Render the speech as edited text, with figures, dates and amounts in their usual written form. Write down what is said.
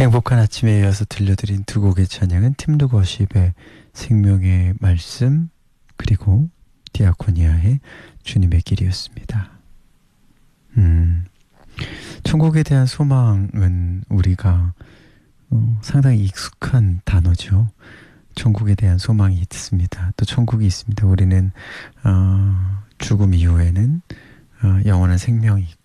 행복한 아침에 이어서 들려드린 두 곡의 찬양은 팀드워십의 생명의 말씀 그리고 디아코니아의 주님의 길이었습니다. 천국에 대한 소망은 우리가 상당히 익숙한 단어죠. 천국에 대한 소망이 있습니다. 또 천국이 있습니다. 우리는 죽음 이후에는 영원한 생명이 있고